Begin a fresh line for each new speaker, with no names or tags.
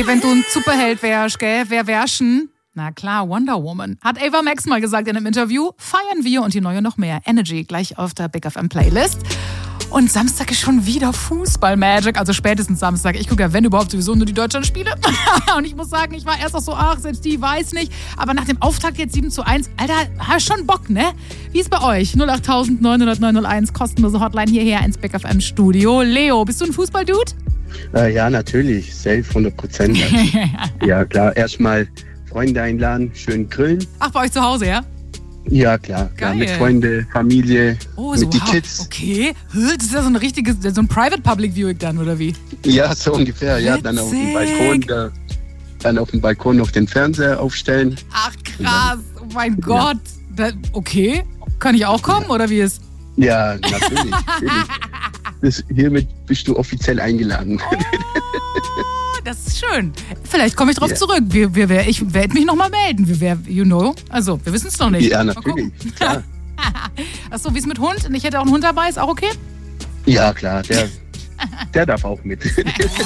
Ey, wenn du ein Superheld wärst, gell, wer wärst denn? Na klar, Wonder Woman. Hat Ava Max mal gesagt in einem Interview. Feiern wir und die neue noch mehr. Energy gleich auf der Big FM Playlist. Und Samstag ist schon wieder Fußball-Magic, also spätestens Samstag. Ich gucke ja, wenn überhaupt, sowieso nur die Deutschland-Spiele. Und ich muss sagen, ich war erst auch so, selbst die weiß nicht. Aber nach dem Auftakt jetzt 7:1, Alter, hast schon Bock, ne? Wie ist bei euch? 08000 900 901, kostenlose Hotline hierher ins Big FM Studio. Leo, bist du ein Fußball-Dude?
Ja, natürlich, safe, 100%. Ja, klar, erstmal Freunde einladen, schön grillen.
Ach, bei euch zu Hause, ja?
Ja, klar.
Geil.
Mit Freunde, Familie, mit die Kids.
Okay, das ist ja so ein Private Public Viewing dann, oder wie?
Ja, so ungefähr. Ja, dann auf dem Balkon, dann auf dem Balkon noch den Fernseher aufstellen.
Ach, krass. Oh mein Gott. Okay, kann ich auch kommen, oder wie ist?
Ja, natürlich. Hiermit bist du offiziell eingeladen.
Oh, das ist schön. Vielleicht komme ich drauf zurück. Ich werde mich nochmal melden. Also, wir wissen es noch nicht.
Ja, natürlich. Klar.
Achso, wie ist mit Hund? Und ich hätte auch einen Hund dabei, ist auch okay?
Ja, klar. Der darf auch mit.